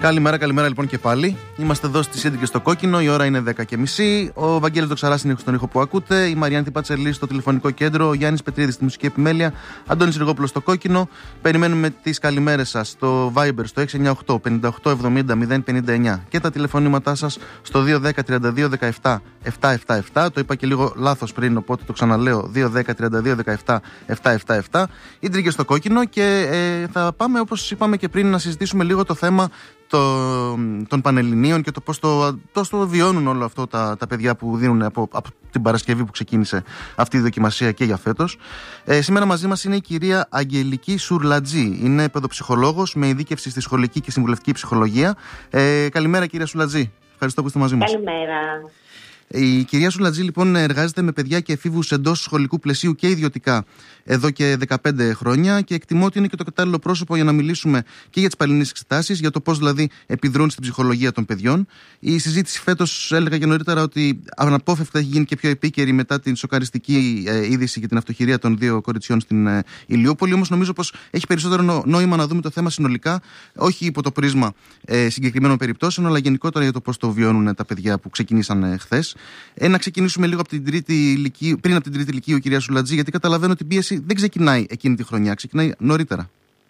Καλημέρα λοιπόν και πάλι. Είμαστε εδώ στη Σύντη και στο Κόκκινο. Η ώρα είναι 10:30. Ο Βαγγέλης Δοξαράς είναι στον ήχο που ακούτε. Η Μαριάννη Πατσελή στο τηλεφωνικό κέντρο. Ο Γιάννης Πετρίδης στη μουσική επιμέλεια. Αντώνης Ριγόπουλος στο Κόκκινο. Περιμένουμε τις καλημέρες σας στο Viber στο 698 58 70 059 και τα τηλεφωνήματά σας στο 210 32 17 777. Το είπα και λίγο λάθος πριν, οπότε το ξαναλέω. 210 32 17 777. Ίντριγε στο Κόκκινο και θα πάμε, όπως είπαμε και πριν, να συζητήσουμε λίγο το θέμα των Πανελληνίων και το πώς το βιώνουν όλο αυτό τα παιδιά που δίνουν από την Παρασκευή που ξεκίνησε αυτή η δοκιμασία και για φέτος. Σήμερα μαζί μας είναι η κυρία Αγγελική Σουρλατζή. Είναι παιδοψυχολόγος με ειδίκευση στη σχολική και συμβουλευτική ψυχολογία. Καλημέρα κυρία Σουρλατζή. Ευχαριστώ που είστε μαζί μας. Καλημέρα. Η κυρία Σουρλατζή λοιπόν εργάζεται με παιδιά και εφήβους εντός σχολικού πλαισίου και ιδιωτικά εδώ και 15 χρόνια και εκτιμώ ότι είναι και το κατάλληλο πρόσωπο για να μιλήσουμε και για τις πανελληνίες εξετάσεις, για το πώς δηλαδή επιδρούν στην ψυχολογία των παιδιών. Η συζήτηση φέτος, έλεγα και νωρίτερα, ότι αναπόφευκτα έχει γίνει και πιο επίκαιρη μετά την σοκαριστική είδηση για την αυτοχειρία των 2 κοριτσιών στην Ηλιούπολη. Όμως νομίζω πως έχει περισσότερο νόημα να δούμε το θέμα συνολικά, όχι υπό το πρίσμα συγκεκριμένων περιπτώσεων, αλλά γενικότερα για το πώς το βιώνουν τα παιδιά που ξεκινήσαν χθες. Να ξεκινήσουμε λίγο πριν από την τρίτη ηλικίου, κυρία Σουρλατζή, γιατί καταλαβαίνω ότι η πίεση δεν ξεκινάει εκείνη τη χρονιά, ξεκινάει νωρίτερα.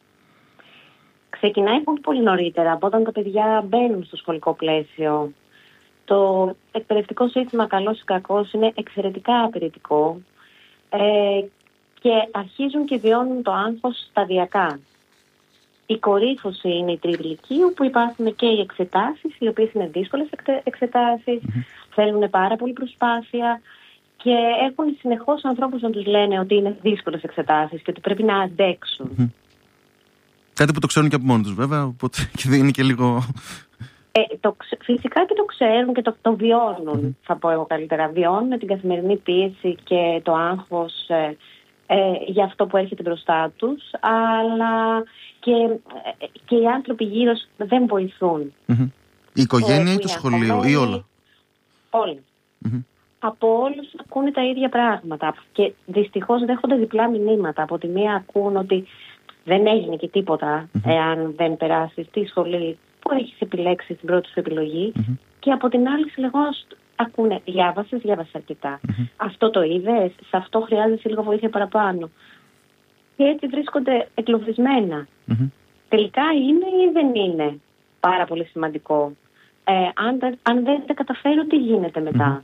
Ξεκινάει πολύ νωρίτερα, από όταν τα παιδιά μπαίνουν στο σχολικό πλαίσιο. Το εκπαιδευτικό σύστημα, καλός ή κακός, είναι εξαιρετικά απαιτητικό και αρχίζουν και βιώνουν το άγχος σταδιακά. Η κορύφωση είναι η τρίτη ηλικίου, που υπάρχουν και οι εξετάσεις, οι οποίες είναι δύσκολες εξετάσεις, θέλουν πάρα πολύ προσπάθεια και έχουν συνεχώς ανθρώπους να τους λένε ότι είναι δύσκολες εξετάσεις και ότι πρέπει να αντέξουν. Κάτι που το ξέρουν και από μόνοι τους βέβαια, οπότε και είναι και λίγο... Φυσικά και το ξέρουν και το βιώνουν, θα πω εγώ καλύτερα. Βιώνουν την καθημερινή πίεση και το άγχος για αυτό που έρχεται μπροστά τους, αλλά και οι άνθρωποι γύρω δεν βοηθούν. Η οικογένεια ή το σχολείο ή όλα? Όλοι. Από όλους ακούνε τα ίδια πράγματα και δυστυχώς δέχονται διπλά μηνύματα. Από τη μία ακούν ότι δεν έγινε και τίποτα εάν δεν περάσεις τη σχολή που έχεις επιλέξει την πρώτη σου επιλογή, και από την άλλη συνεχώς ακούνε διάβασε αρκετά. Αυτό το είδες, σε αυτό χρειάζεσαι λίγο βοήθεια παραπάνω. Και έτσι βρίσκονται εγκλωβισμένα. Τελικά είναι ή δεν είναι πάρα πολύ σημαντικό. Αν δεν τα καταφέρω, τι γίνεται μετά?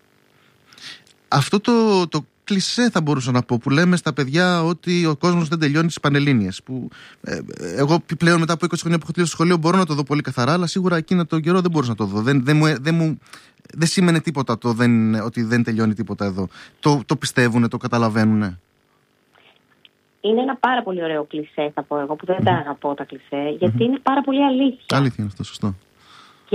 Αυτό το κλισέ θα μπορούσα να πω, που λέμε στα παιδιά ότι ο κόσμος δεν τελειώνει τις Πανελλήνιες, που εγώ πλέον μετά από 20 χρόνια που έχω τελειώσει το σχολείο μπορώ να το δω πολύ καθαρά, αλλά σίγουρα εκείνο τον καιρό δεν μπορούσα να το δω. Δεν σήμαινε τίποτα ότι δεν τελειώνει τίποτα εδώ. Το πιστεύουνε, το καταλαβαίνουνε? Είναι ένα πάρα πολύ ωραίο κλισέ, θα πω εγώ, που δεν τα αγαπώ τα κλισέ, γιατί είναι πάρα πολύ αλήθεια. Αλήθεια είναι αυτό, σωστό. Και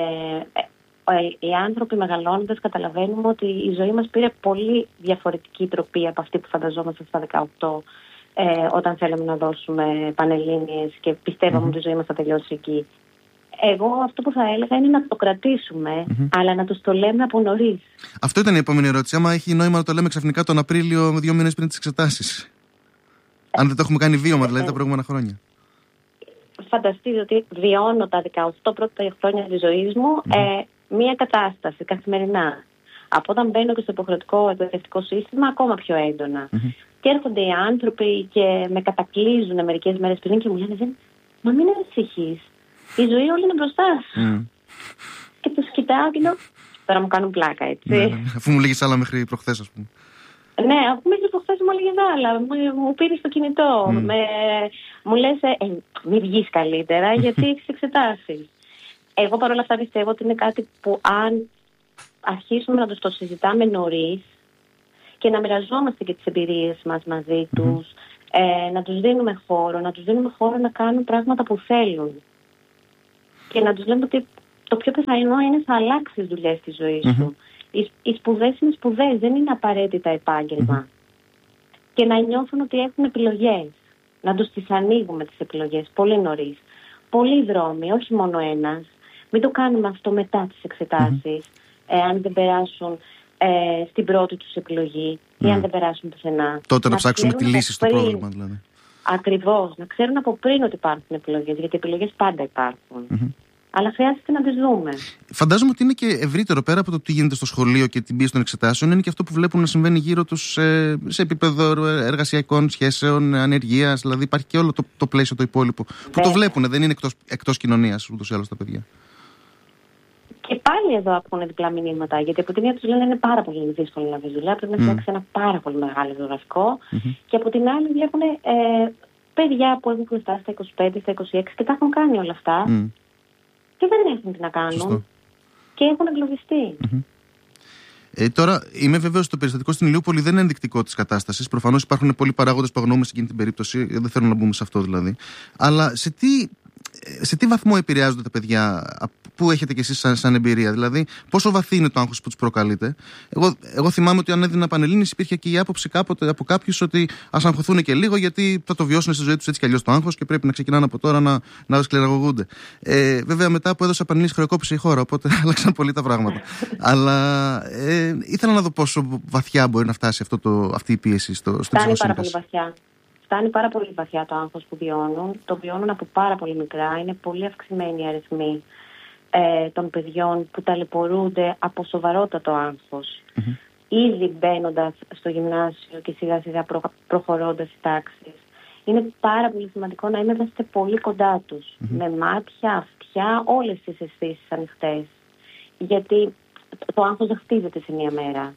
οι άνθρωποι μεγαλώνοντας καταλαβαίνουμε ότι η ζωή μας πήρε πολύ διαφορετική τροπή από αυτή που φανταζόμαστε στα 18, όταν θέλαμε να δώσουμε Πανελλήνιες και πιστεύαμε ότι η ζωή μας θα τελειώσει εκεί. Εγώ αυτό που θα έλεγα είναι να το κρατήσουμε, αλλά να τους το λέμε από νωρίς. Αυτό ήταν η επόμενη ερώτηση. Άμα έχει νόημα να το λέμε ξαφνικά τον Απρίλιο, 2 μήνες πριν τις εξετάσεις. Αν δεν το έχουμε κάνει βίωμα, δηλαδή τα προηγούμενα χρόνια. Φανταστείτε ότι βιώνω τα 18 πρώτα χρόνια της ζωής μου μία κατάσταση καθημερινά. Από όταν μπαίνω και στο υποχρεωτικό εκπαιδευτικό σύστημα, ακόμα πιο έντονα. Και έρχονται οι άνθρωποι και με κατακλείζουν μερικές μέρες πριν και μου λένε: μα μην ανησυχείς, η ζωή όλη είναι μπροστά σου. Και τους κοιτάω και λέω: τώρα μου κάνουν πλάκα, έτσι. Ναι. Αφού μου λέγεις άλλα μέχρι προχθές, ας πούμε. Ναι, αφού μέχρι προχθές μου έλεγες άλλα. Μου πήρες το κινητό. Μου λες: μην βγεις καλύτερα, γιατί έχεις εξετάσεις. Εγώ παρόλα αυτά πιστεύω ότι είναι κάτι που αν αρχίσουμε να το συζητάμε νωρίς και να μοιραζόμαστε και τις εμπειρίες μας μαζί τους, να τους δίνουμε χώρο να κάνουν πράγματα που θέλουν και να τους λέμε ότι το πιο πιθανό είναι θα αλλάξει τις δουλειές της ζωής σου. Οι σπουδές είναι σπουδές, δεν είναι απαραίτητα επάγγελμα. Και να νιώθουν ότι έχουν επιλογές. Να τους τις ανοίγουμε τις επιλογές πολύ νωρίς. Πολλοί δρόμοι, όχι μόνο ένας. Μην το κάνουμε αυτό μετά τις εξετάσεις, αν δεν περάσουν στην πρώτη τους επιλογή ή αν δεν περάσουν πουθενά. Τότε να ψάξουμε τη λύση στο πρόβλημα, δηλαδή. Ακριβώς. Να ξέρουν από πριν ότι υπάρχουν επιλογές, γιατί επιλογές πάντα υπάρχουν. αλλά χρειάζεται να τις δούμε. Φαντάζομαι ότι είναι και ευρύτερο πέρα από το τι γίνεται στο σχολείο και την πίεση των εξετάσεων, είναι και αυτό που βλέπουν να συμβαίνει γύρω τους σε επίπεδο εργασιακών σχέσεων, ανεργίας. Δηλαδή υπάρχει και όλο το πλαίσιο το υπόλοιπο που το βλέπουν, δεν είναι εκτός κοινωνίας ούτως ή άλλως τα παιδιά. Και πάλι εδώ ακούνε διπλά μηνύματα, γιατί από τη μία τους λένε είναι πάρα πολύ δύσκολο να βρει δουλειά, πρέπει να φτιάξει ένα πάρα πολύ μεγάλο βιογραφικό. Και από την άλλη βλέπουν παιδιά που έχουν φτάσει στα 25, στα 26 και τα έχουν κάνει όλα αυτά και δεν έχουν τι να κάνουν. Σωστό. Και έχουν εγκλωβιστεί. Τώρα, είμαι βέβαιος ότι το περιστατικό στην Ηλιούπολη δεν είναι ενδεικτικό της κατάστασης. Προφανώς υπάρχουν πολλοί παράγοντες που αγνοούμε σε εκείνη την περίπτωση, δεν θέλω να μπούμε σε αυτό δηλαδή. Αλλά σε τι βαθμό επηρεάζονται τα παιδιά που έχετε κι εσείς σαν εμπειρία, δηλαδή πόσο βαθύ είναι το άγχος που τους προκαλείτε? Εγώ θυμάμαι ότι αν έδινα Πανελλήνιες υπήρχε και η άποψη κάποτε από κάποιους ότι ας αγχωθούν και λίγο, γιατί θα το βιώσουν στη ζωή τους έτσι κι αλλιώς το άγχος και πρέπει να ξεκινάνε από τώρα να σκληραγωγούνται. Βέβαια, μετά που έδωσα Πανελλήνιες, χρεοκόπησε η χώρα, οπότε άλλαξαν πολύ τα πράγματα. Αλλά ήθελα να δω πόσο βαθιά μπορεί να φτάσει αυτή η πίεση στο ψυχοσύνθεση. Φτάνει πάρα πολύ βαθιά το άγχος που βιώνουν. Το βιώνουν από πάρα πολύ μικρά. Είναι πολύ αυξημένοι οι αριθμοί των παιδιών που ταλαιπωρούνται από σοβαρότατο άγχος. Ήδη μπαίνοντας στο γυμνάσιο και σιγά σιγά προχωρώντας οι τάξεις. Είναι πάρα πολύ σημαντικό να είμαστε πολύ κοντά τους. Με μάτια, αυτιά, όλες τις αισθήσεις ανοιχτές. Γιατί το άγχος δεν χτίζεται σε μία μέρα.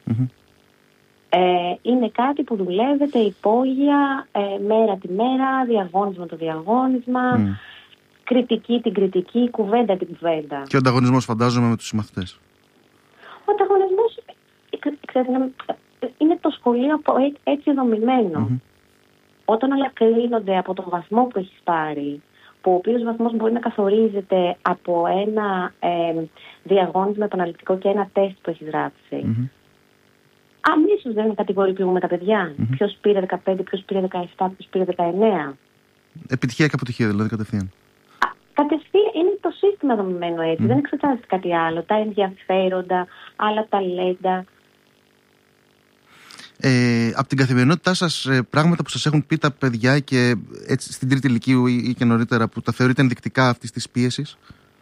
Είναι κάτι που δουλεύεται υπόγεια, μέρα τη μέρα, διαγώνισμα το διαγώνισμα, κριτική την κριτική, κουβέντα την κουβέντα. Και ο ανταγωνισμός, φαντάζομαι, με τους συμμαθητές. Ο ανταγωνισμός, ξέρετε, είναι το σχολείο έτσι δομημένο. Όταν ανακρίνονται από τον βαθμό που έχεις πάρει, που ο οποίος βαθμός μπορεί να καθορίζεται από ένα διαγώνισμα επαναληπτικό και ένα τεστ που έχεις γράψει. Αμέσως δεν κατηγοριοποιούμε τα παιδιά. Ποιος πήρε 15, ποιος πήρε 17, ποιος πήρε 19. Επιτυχία και αποτυχία, δηλαδή, κατευθείαν. Κατευθείαν είναι το σύστημα δομημένο έτσι. Δεν εξετάζεται κάτι άλλο. Τα ενδιαφέροντα, άλλα ταλέντα. Από την καθημερινότητά σας, πράγματα που σας έχουν πει τα παιδιά και έτσι, στην τρίτη ηλικίου ή και νωρίτερα, που τα θεωρείτε ενδεικτικά αυτής της πίεσης?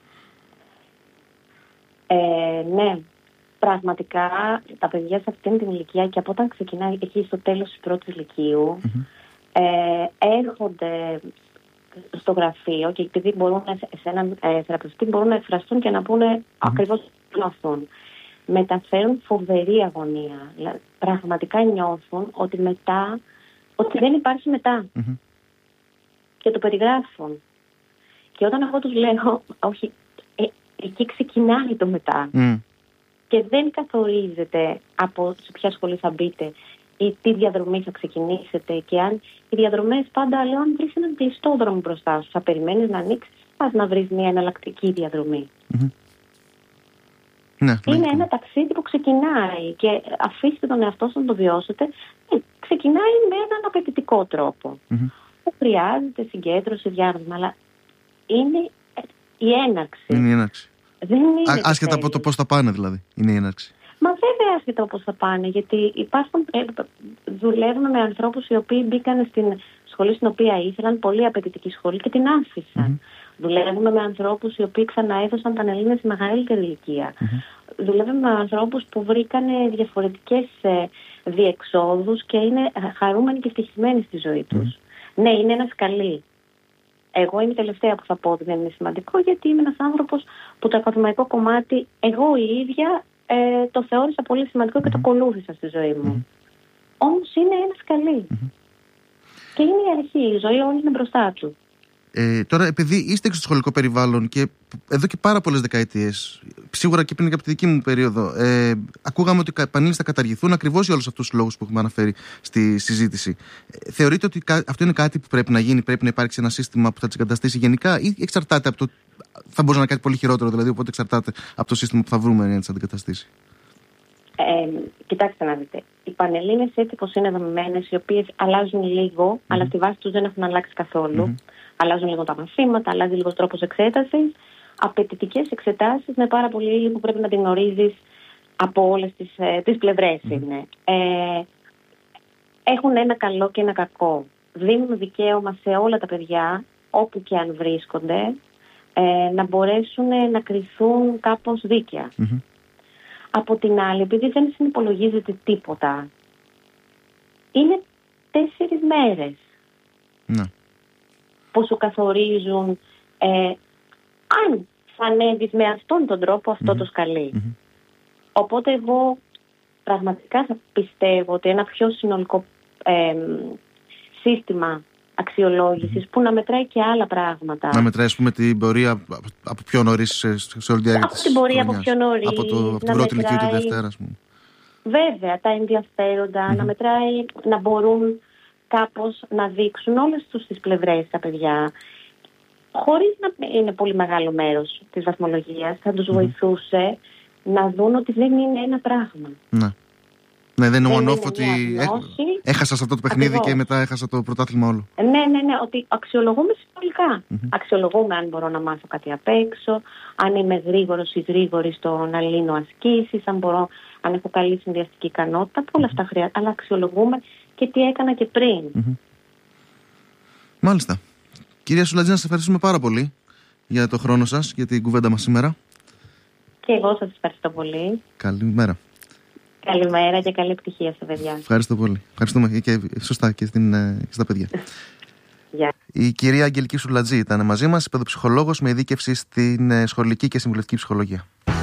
Ναι. Πραγματικά τα παιδιά σε αυτήν την ηλικία και από όταν ξεκινάει εκεί στο τέλος της πρώτης ηλικίου έρχονται στο γραφείο και επειδή μπορούν σε έναν θεραπευτή μπορούν να εκφραστούν και να πούνε ακριβώς τι νιώθουν. Μεταφέρουν φοβερή αγωνία. Πραγματικά νιώθουν ότι ότι δεν υπάρχει μετά. Και το περιγράφουν. Και όταν εγώ τους λέω, όχι, εκεί ξεκινάει το μετά. Και δεν καθορίζεται από σε ποια σχολή θα μπείτε ή τι διαδρομή θα ξεκινήσετε. Και αν οι διαδρομές πάντα λέω, αν βρεις έναν κλειστό δρόμο μπροστά σου, θα περιμένεις να ανοίξεις, πας να βρεις μια εναλλακτική διαδρομή. Ναι, είναι ένα ταξίδι που ξεκινάει και αφήστε τον εαυτό σας να το βιώσετε. Ξεκινάει με έναν απαιτητικό τρόπο. Που χρειάζεται συγκέντρωση, διάρρωσμα, αλλά είναι η έναρξη. Είναι η έναρξη. Άσχετα από το πώς θα πάνε, δηλαδή, είναι η έναρξη. Μα βέβαια άσχετα από πώς θα πάνε, γιατί δουλεύουμε με ανθρώπους οι οποίοι μπήκαν στην σχολή στην οποία ήθελαν, πολύ απαιτητική σχολή και την άφησαν. Δουλεύουμε με ανθρώπους οι οποίοι ξαναέδωσαν Πανελλήνιες σε μεγαλύτερη ηλικία. Δουλεύουμε με ανθρώπους που βρήκαν διαφορετικές διεξόδους και είναι χαρούμενοι και ευτυχισμένοι στη ζωή τους. Ναι, είναι ένα σκαλί. Εγώ είμαι η τελευταία που θα πω ότι δεν είναι σημαντικό, γιατί είμαι ένας άνθρωπος που το ακαδημαϊκό κομμάτι εγώ η ίδια το θεώρησα πολύ σημαντικό και το ακολούθησα στη ζωή μου. Όμως είναι ένα σκαλί. Και είναι η αρχή, η ζωή όλη είναι μπροστά του. Τώρα, επειδή είστε στο σχολικό περιβάλλον και εδώ και πάρα πολλές δεκαετίες, σίγουρα και πριν και από τη δική μου περίοδο, ακούγαμε ότι οι Πανελλήνιες θα καταργηθούν ακριβώς για όλους αυτούς τους λόγους που έχουμε αναφέρει στη συζήτηση. Θεωρείτε ότι αυτό είναι κάτι που πρέπει να γίνει, πρέπει να υπάρξει ένα σύστημα που θα τις εγκαταστήσει γενικά, ή εξαρτάται από το. Θα μπορούσε να είναι κάτι πολύ χειρότερο, δηλαδή, οπότε εξαρτάται από το σύστημα που θα βρούμε για να τις αντικαταστήσει? Κοιτάξτε να δείτε. Οι Πανελλήνιες έτσι πως είναι δομημένες, οι οποίες αλλάζουν λίγο, αλλά στη βάση τους δεν έχουν αλλάξει καθόλου. Αλλάζουν λίγο τα μαθήματα, αλλάζει λίγο τρόπος εξέτασης. Απαιτητικές εξετάσεις με πάρα πολύ που πρέπει να την γνωρίζεις από όλες τις πλευρές είναι. Έχουν ένα καλό και ένα κακό. Δίνουν δικαίωμα σε όλα τα παιδιά, όπου και αν βρίσκονται, να μπορέσουν να κριθούν κάπως δίκαια. Από την άλλη, επειδή δεν συνυπολογίζεται τίποτα, είναι 4 μέρες που σου καθορίζουν αν θα ανέβεις με αυτόν τον τρόπο αυτό το σκαλί. Οπότε εγώ πραγματικά θα πιστεύω ότι ένα πιο συνολικό σύστημα αξιολόγησης που να μετράει και άλλα πράγματα. Να μετράει, ας πούμε, την πορεία από πιο νωρίς σε όλη τη διάρκεια της χρονιάς. Από πιο νωρίς. Από την πρώτη ηλικία τη Δευτέρα, ας πούμε. Βέβαια, τα ενδιαφέροντα, να μετράει, να μπορούν κάπως να δείξουν όλες τις πλευρές τα παιδιά. Χωρίς να είναι πολύ μεγάλο μέρος της βαθμολογίας, θα τους βοηθούσε να δουν ότι δεν είναι ένα πράγμα. Ναι, δεν είναι one-off ότι έχασα σε αυτό το παιχνίδι και μετά έχασα το πρωτάθλημα όλο. Ναι, ότι αξιολογούμε συνολικά. Αξιολογούμε αν μπορώ να μάθω κάτι απ' έξω, αν είμαι γρήγορος ή γρήγορη στο να λύνω ασκήσεις, αν έχω καλή συνδυαστική ικανότητα, όλα αυτά χρειάζεται. Αλλά αξιολογούμε και τι έκανα και πριν. Μάλιστα. Κυρία Σουλατζή, να σας ευχαριστούμε πάρα πολύ για το χρόνο σας, για την κουβέντα μας σήμερα. Και εγώ σας ευχαριστώ πολύ. Καλημέρα. Καλημέρα και καλή επιτυχία στα παιδιά. Ευχαριστώ πολύ. Ευχαριστούμε και σωστά και στα παιδιά. Η κυρία Αγγελική Σουλατζή ήταν μαζί μας, παιδοψυχολόγος με ειδίκευση στην σχολική και συμβουλευτική ψυχολογία.